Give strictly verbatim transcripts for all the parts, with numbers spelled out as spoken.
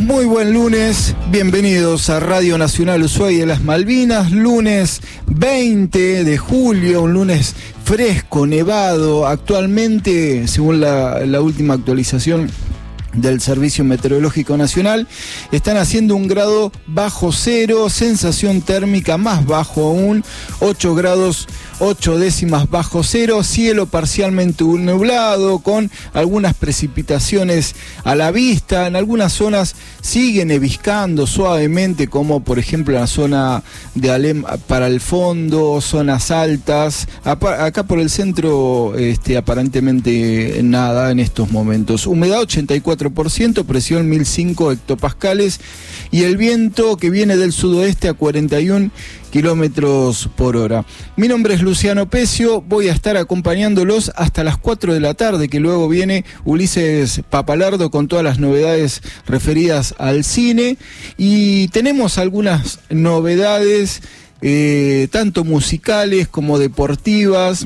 Muy buen lunes, bienvenidos a Radio Nacional Ushuaia de las Malvinas, lunes veinte de julio, un lunes fresco, nevado, actualmente, según la, la última actualización del Servicio Meteorológico Nacional, están haciendo un grado bajo cero, sensación térmica más bajo aún, ocho grados ocho décimas bajo cero, cielo parcialmente nublado con algunas precipitaciones a la vista, en algunas zonas sigue neviscando suavemente, como por ejemplo en la zona de Alem para el fondo, zonas altas, acá por el centro este, aparentemente nada en estos momentos, humedad ochenta y cuatro por ciento, presión mil cinco hectopascales y el viento que viene del sudoeste a cuarenta y un kilómetros por hora. Mi nombre es Luciano Pecio, voy a estar acompañándolos hasta las cuatro de la tarde, que luego viene Ulises Papalardo con todas las novedades referidas al cine, y tenemos algunas novedades eh, tanto musicales como deportivas.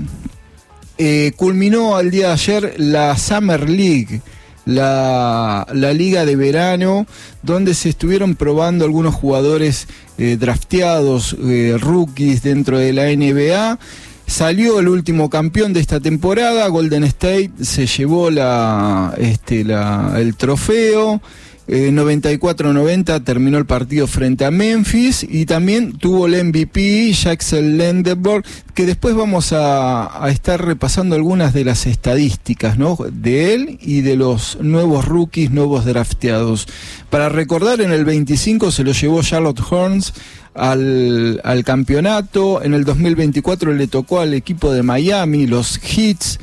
Eh, culminó al día de ayer la Summer League, La, la liga de verano, donde se estuvieron probando algunos jugadores eh, drafteados, eh, rookies dentro de la N B A. Salió el último campeón de esta temporada, Golden State se llevó la, este, la, el trofeo. Eh, noventa y cuatro noventa terminó el partido frente a Memphis, y también tuvo el M V P Jackson Lendeborg, que después vamos a, a estar repasando algunas de las estadísticas, ¿no?, de él y de los nuevos rookies, nuevos drafteados. Para recordar, en el veinticinco se lo llevó Charlotte Hornets al, al campeonato, en el dos mil veinticuatro le tocó al equipo de Miami, los Heats,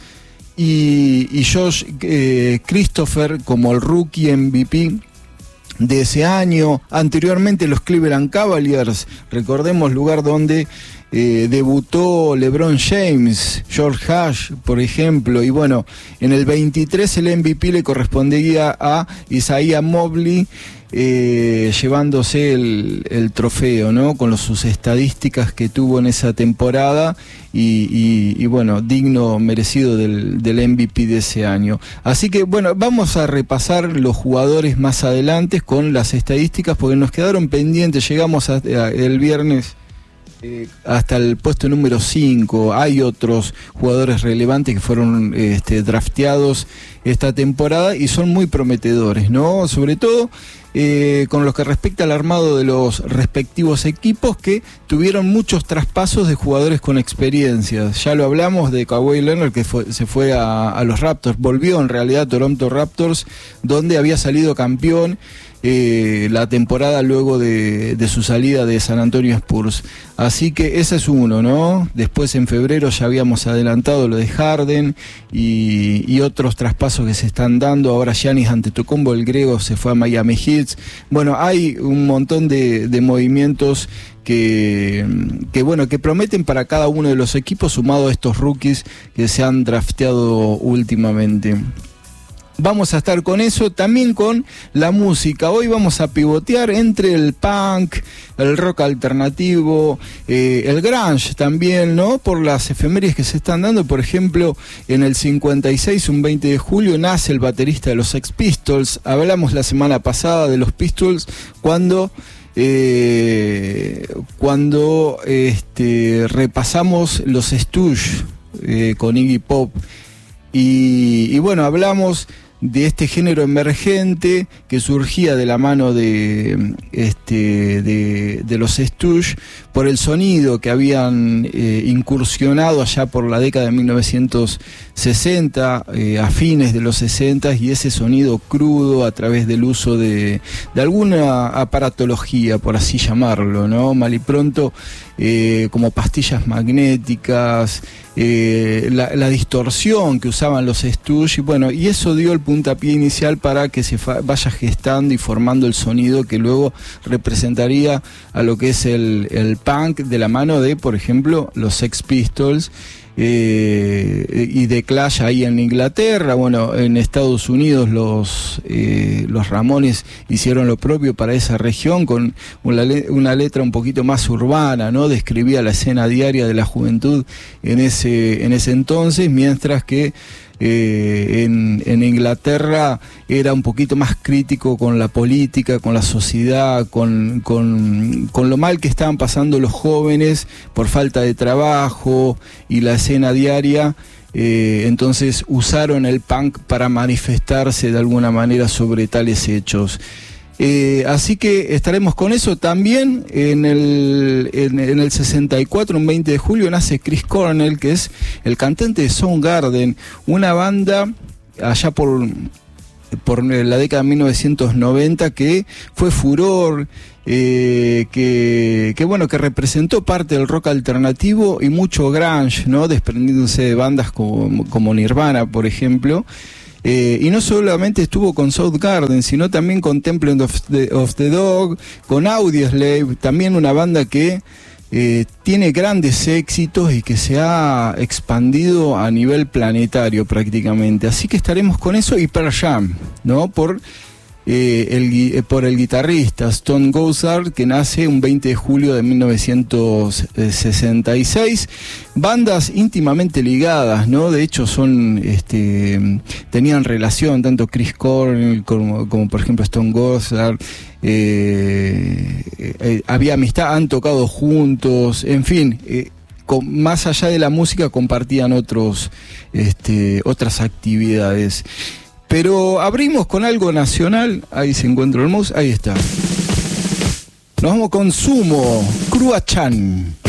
y, y Josh eh, Christopher como el rookie M V P de ese año. Anteriormente los Cleveland Cavaliers, recordemos, lugar donde eh, debutó LeBron James, George Hash, por ejemplo, y bueno, en el veintitrés el M V P le correspondía a Isaiah Mobley, eh, llevándose el, el trofeo, ¿no?, con los, sus estadísticas que tuvo en esa temporada, y, y, y bueno, digno, merecido del, del M V P de ese año. Así que bueno, vamos a repasar los jugadores más adelante con las estadísticas, porque nos quedaron pendientes. Llegamos a, a, el viernes eh, hasta el puesto número cinco. Hay otros jugadores relevantes que fueron este, drafteados esta temporada y son muy prometedores, ¿no? Sobre todo Eh, con lo que respecta al armado de los respectivos equipos, que tuvieron muchos traspasos de jugadores con experiencia. Ya lo hablamos de Kawhi Leonard, que fue, se fue a, a los Raptors, volvió en realidad a Toronto Raptors, donde había salido campeón eh, la temporada luego de, de su salida de San Antonio Spurs. Así que ese es uno, ¿no? Después en febrero ya habíamos adelantado lo de Harden y, y otros traspasos que se están dando. Ahora Giannis Antetokounmpo, el griego, se fue a Miami Heat. Bueno, hay un montón de, de movimientos que, que, bueno, que prometen para cada uno de los equipos, sumado a estos rookies que se han drafteado últimamente. Vamos a estar con eso, también con la música. Hoy vamos a pivotear entre el punk, el rock alternativo, eh, el grunge también, ¿no?, por las efemérides que se están dando. Por ejemplo, en el cincuenta y seis, un veinte de julio, nace el baterista de los Sex Pistols. Hablamos la semana pasada de los Pistols cuando eh, cuando este, repasamos los Stooges eh, con Iggy Pop, y, y bueno, hablamos de este género emergente que surgía de la mano de, este, de, de los Stooges, por el sonido que habían eh, incursionado allá por la década de mil novecientos sesenta, eh, a fines de los sesenta, y ese sonido crudo a través del uso de, de alguna aparatología, por así llamarlo, ¿no?, mal y pronto, eh, como pastillas magnéticas, eh, la, la distorsión que usaban los Stooges, y bueno, y eso dio el puntapié inicial para que se fa- vaya gestando y formando el sonido que luego representaría a lo que es el, el punk, de la mano de, por ejemplo, los Sex Pistols, eh, y de Clash ahí en Inglaterra. Bueno, en Estados Unidos los eh, los Ramones hicieron lo propio para esa región, con una, una letra un poquito más urbana, ¿no? Describía la escena diaria de la juventud en ese en ese entonces, mientras que eh, en, en Inglaterra era un poquito más crítico con la política, con la sociedad, con, con, con lo mal que estaban pasando los jóvenes por falta de trabajo y la escena diaria. Eh, entonces usaron el punk para manifestarse de alguna manera sobre tales hechos. Eh, así que estaremos con eso. También en el, en, en el sesenta y cuatro, un veinte de julio, nace Chris Cornell, que es el cantante de Soundgarden, una banda allá por, por la década de mil novecientos noventa que fue furor, eh, que, que bueno, que representó parte del rock alternativo y mucho grunge, ¿no? Desprendiéndose de bandas como, como Nirvana, por ejemplo. Eh, y no solamente estuvo con Soundgarden, sino también con Temple of the, of the Dog, con Audioslave, también una banda que eh, tiene grandes éxitos y que se ha expandido a nivel planetario prácticamente. Así que estaremos con eso y Pearl Jam, ¿no? Por, eh, el, eh, por el guitarrista Stone Gossard, que nace un veinte de julio de mil novecientos sesenta y seis. Bandas íntimamente ligadas, ¿no? De hecho son, este, tenían relación tanto Chris Cornell como, como por ejemplo Stone Gossard. Eh, eh, había amistad, han tocado juntos, en fin. Eh, con, más allá de la música compartían otros, este, otras actividades. Pero abrimos con algo nacional. Ahí se encuentra el mouse, ahí está. Nos vamos con Sumo, Cruachan.